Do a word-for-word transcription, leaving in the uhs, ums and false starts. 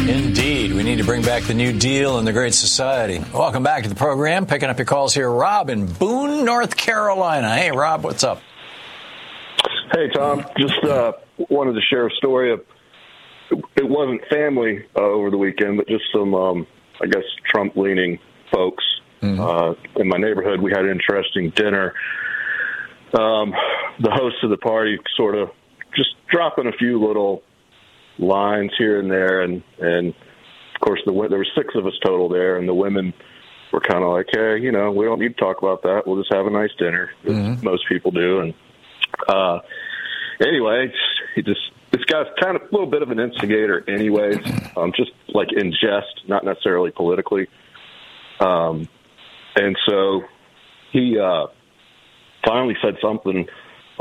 Indeed. We need to bring back the New Deal and the Great Society. Welcome back to the program. Picking up your calls here. Rob in Boone, North Carolina. Hey, Rob, what's up? Hey, Tom. Just uh, wanted to share a story of, it wasn't family uh, over the weekend, but just some, um, I guess, Trump-leaning folks. Mm-hmm. Uh, in my neighborhood, we had an interesting dinner. Um, the host of the party sort of just dropping a few little lines here and there, and, and of course, the, there were six of us total there, and the women were kind of like, hey, you know, we don't need to talk about that. We'll just have a nice dinner, as mm-hmm. most people do. And uh, anyway, he just this guy's kind of a little bit of an instigator anyways, um, just like in jest, not necessarily politically. Um, and so he uh, finally said something